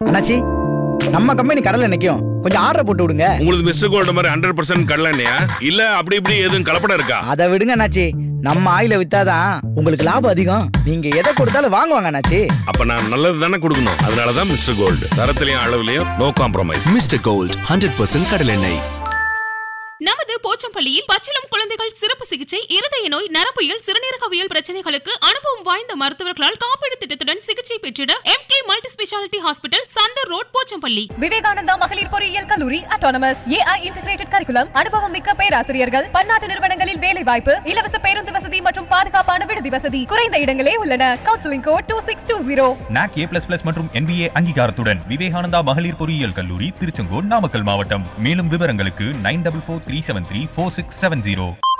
அண்ணாச்சி, நம்ம கம்பெனி கடலை எண்ணெய்க்கும் கொஞ்சம் ஆர்டர் போட்டு விடுங்க. உங்களுக்கு மிஸ்டர் கோல்டு மாதிரி 100% கடலை எண்ணெயா இல்ல அப்படி இப்படி எதுவும் கலப்படம் இருக்கா? அதை விடுங்க அண்ணாச்சி, நம்ம ஆயில வித்தாதான் உங்களுக்கு லாபம் அதிகம். நீங்க எதை கொடுத்தாலும் வாங்குவாங்க அண்ணாச்சி. அப்ப நான் நல்லது தானே கொடுக்கணும். அதனாலதான் mister gold, தரத்திலையும் அளவுலயும் no compromise. Mister gold 100% கடலெண்ணெய். நமது போச்சம்பள்ளியில் பச்சிளம் குழந்தைகள் சிறப்பு சிகிச்சை, இருதய நோய், நரம்பியல், சிறுநீரகவியல் பிரச்சனைகளுக்கு அனுபவம் வாய்ந்த மருத்துவர்களால் காப்பீடு திட்டத்துடன் சிகிச்சை பெற்றிட MK multi speciality hospital, Chandar road, Pochampalli. Vivekananda மகளிர் பொறியியல் கல்லூரி அட்டானமஸ், AI இன்டிகிரேட்டட் கரிக்குலம், அனுபவம் மிக்க பேராசிரியர்கள், பன்னாட்டு நிறுவனங்களில் வேலை வாய்ப்பு, இலவச பேருந்து வசதி மற்றும் பாதுகாப்பான விடுதி வசதி, குறைந்த இடங்களே உள்ளன. Counselling code 2620. NAC A++ மற்றும் NBA அங்கீகாரத்துடன் விவேகானந்தா மகளிர் பொறியியல் கல்லூரி, திருச்செங்கோடு, நாமக்கல் மாவட்டம். மேலும் விவரங்களுக்கு 9443734670.